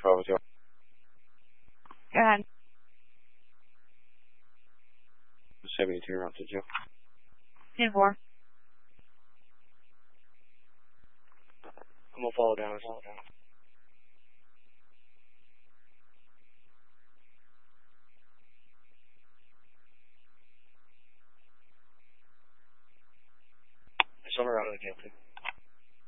12 with you. Go ahead. 72 route to you. 10-4. I'm gonna follow down. It's on the route again, please.